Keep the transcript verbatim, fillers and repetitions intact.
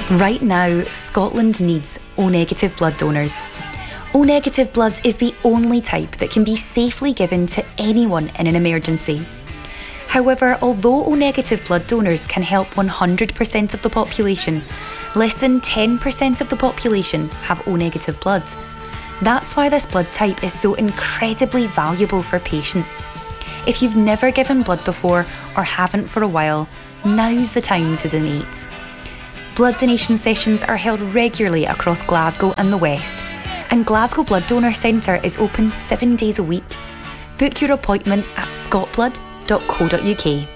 Right now, Scotland needs O-negative blood donors. O-negative blood is the only type that can be safely given to anyone in an emergency. However, although O-negative blood donors can help one hundred percent of the population, less than ten percent of the population have O-negative blood. That's why this blood type is so incredibly valuable for patients. If you've never given blood before or haven't for a while, now's the time to donate. Blood donation sessions are held regularly across Glasgow and the West, and Glasgow Blood Donor Centre is open seven days a week. Book your appointment at scotblood dot co dot uk.